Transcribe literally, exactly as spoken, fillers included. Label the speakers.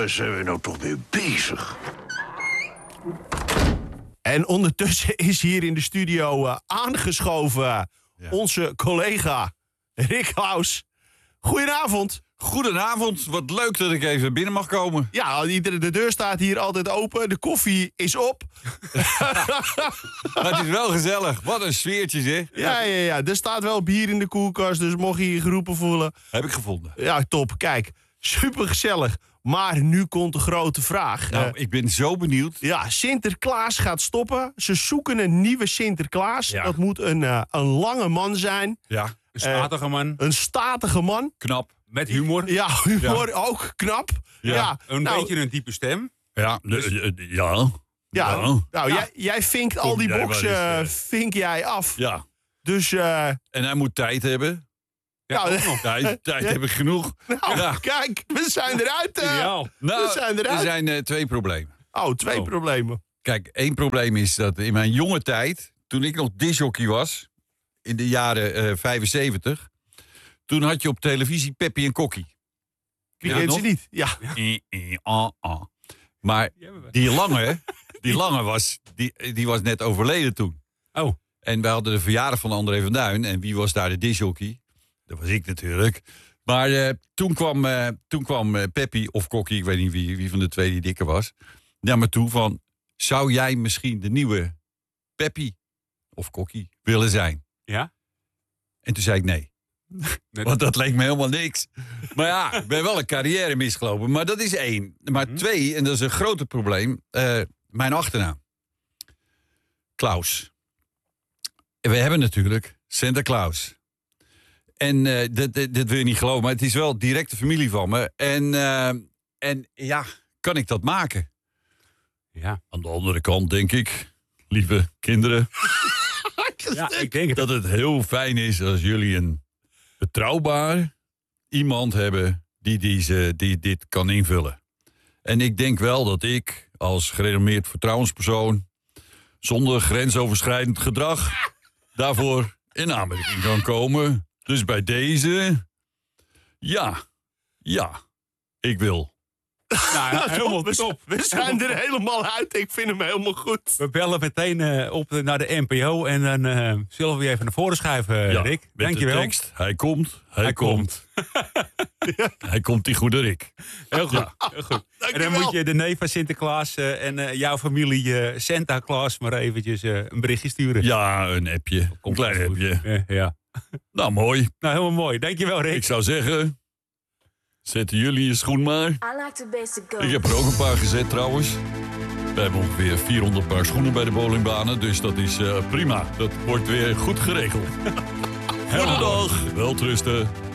Speaker 1: waar zijn we nou toch mee bezig?
Speaker 2: En ondertussen is hier in de studio uh, aangeschoven ja. onze collega Rick Klaus. Goedenavond.
Speaker 3: Goedenavond, wat leuk dat ik even binnen mag komen.
Speaker 2: Ja, de deur staat hier altijd open, de koffie is op.
Speaker 3: Maar het is wel gezellig, wat een sfeertje zeg.
Speaker 2: Ja, ja, ja, er staat wel bier in de koelkast, dus mocht je je geroepen voelen.
Speaker 3: Heb ik gevonden.
Speaker 2: Ja, top, kijk, super gezellig. Maar nu komt de grote vraag.
Speaker 3: Nou,
Speaker 2: uh,
Speaker 3: ik ben zo benieuwd.
Speaker 2: Ja, Sinterklaas gaat stoppen. Ze zoeken een nieuwe Sinterklaas. Ja. Dat moet een, uh, een lange man zijn.
Speaker 3: Ja.
Speaker 4: Een statige man.
Speaker 2: Uh, een statige man.
Speaker 3: Knap.
Speaker 4: Met humor.
Speaker 2: Ja, humor ja. ook knap.
Speaker 4: Ja.
Speaker 2: Ja.
Speaker 4: Een
Speaker 2: nou,
Speaker 4: beetje een diepe stem.
Speaker 3: Ja,
Speaker 4: dus,
Speaker 3: ja.
Speaker 2: Ja, ja. nou,
Speaker 3: ja.
Speaker 2: Jij, jij vinkt al die boxen uh, vink jij af.
Speaker 3: Ja.
Speaker 2: Dus, uh,
Speaker 3: en hij moet tijd hebben.
Speaker 2: Ja,
Speaker 3: ja, nog. Tijd, tijd ja. heb ik genoeg.
Speaker 2: Nou,
Speaker 3: ja.
Speaker 2: kijk, we zijn eruit. Uh,
Speaker 3: nou,
Speaker 2: we zijn eruit.
Speaker 3: Er zijn uh, twee problemen.
Speaker 2: Oh, twee oh. problemen.
Speaker 3: Kijk, één probleem is dat in mijn jonge tijd, toen ik nog discjockey was, in de jaren uh, vijfenzeventig, toen had je op televisie Peppy en Kokkie.
Speaker 2: Wie kent ze niet? Ja.
Speaker 3: I, I, ah, ah. Maar die lange, die lange was, die, die was net overleden toen.
Speaker 4: Oh.
Speaker 3: En wij hadden de verjaardag van André van Duin. En wie was daar de discjockey? Dat was ik natuurlijk. Maar uh, toen kwam, uh, toen kwam uh, Peppy of Kokkie, ik weet niet wie, wie van de twee die dikker was, naar me toe van, zou jij misschien de nieuwe Peppy of Kokkie willen zijn?
Speaker 4: Ja.
Speaker 3: En toen zei ik nee. nee Want dat leek me helemaal niks. Maar ja, ik ben wel een carrière misgelopen. Maar dat is één. Maar mm-hmm. twee, en dat is een groter probleem, uh, mijn achternaam. Klaus. We hebben natuurlijk Sinterklaas. En uh, dit, dit, dit wil je niet geloven, maar het is wel directe familie van me. En, uh, en ja, kan ik dat maken?
Speaker 4: Ja.
Speaker 3: Aan de andere kant denk ik, lieve kinderen,
Speaker 4: ja, ik denk
Speaker 3: dat het heel fijn is als jullie een betrouwbaar iemand hebben die, deze, die dit kan invullen. En ik denk wel dat ik als gerenommeerd vertrouwenspersoon zonder grensoverschrijdend gedrag daarvoor in aanmerking kan komen. Dus bij deze, ja, ja, ik wil.
Speaker 4: Nou, ja, helemaal
Speaker 2: we,
Speaker 4: top.
Speaker 2: We zijn er helemaal uit. Ik vind hem helemaal goed.
Speaker 4: We bellen meteen uh, op naar de N P O en dan uh, zullen we je even naar voren schuiven, uh,
Speaker 3: ja,
Speaker 4: Rick.
Speaker 3: Met
Speaker 4: Dankjewel.
Speaker 3: de tekst, hij komt, hij,
Speaker 4: hij
Speaker 3: komt. komt. Hij komt, die goede Rick.
Speaker 4: Heel goed, ja. heel goed. En dan moet je de neef van Sinterklaas uh, en uh, jouw familie uh, Santa Claus maar eventjes uh, een berichtje sturen.
Speaker 3: Ja, een appje. Een klein appje.
Speaker 4: Uh, ja.
Speaker 3: Nou, mooi.
Speaker 4: Nou, helemaal mooi. Dankjewel, Rick.
Speaker 3: Ik zou zeggen, zetten jullie je schoen maar. Ik heb er ook een paar gezet trouwens. We hebben ongeveer vierhonderd paar schoenen bij de bowlingbanen. Dus dat is uh, prima. Dat wordt weer goed geregeld. Goedendag. Welterusten.